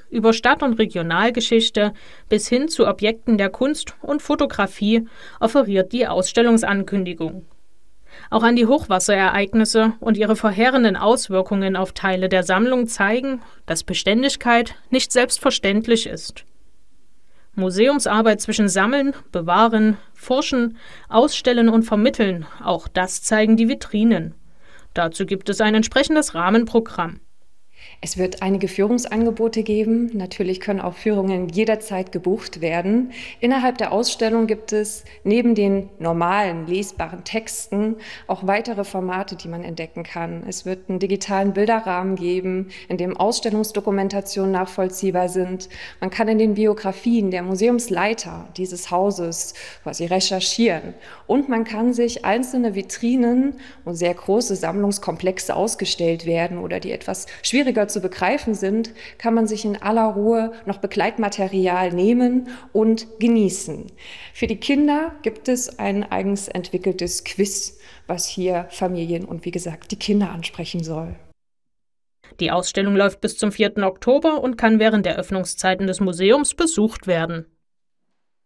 über Stadt- und Regionalgeschichte bis hin zu Objekten der Kunst und Fotografie offeriert die Ausstellungsankündigung. Auch an die Hochwasserereignisse und ihre verheerenden Auswirkungen auf Teile der Sammlung zeigen, dass Beständigkeit nicht selbstverständlich ist. Museumsarbeit zwischen Sammeln, Bewahren, Forschen, Ausstellen und Vermitteln, auch das zeigen die Vitrinen. Dazu gibt es ein entsprechendes Rahmenprogramm. Es wird einige Führungsangebote geben. Natürlich können auch Führungen jederzeit gebucht werden. Innerhalb der Ausstellung gibt es neben den normalen lesbaren Texten auch weitere Formate, die man entdecken kann. Es wird einen digitalen Bilderrahmen geben, in dem Ausstellungsdokumentationen nachvollziehbar sind. Man kann in den Biografien der Museumsleiter dieses Hauses quasi recherchieren. Und man kann sich einzelne Vitrinen, wo sehr große Sammlungskomplexe ausgestellt werden oder die etwas schwieriger zu begreifen sind, kann man sich in aller Ruhe noch Begleitmaterial nehmen und genießen. Für die Kinder gibt es ein eigens entwickeltes Quiz, was hier Familien und wie gesagt die Kinder ansprechen soll. Die Ausstellung läuft bis zum 4. Oktober und kann während der Öffnungszeiten des Museums besucht werden.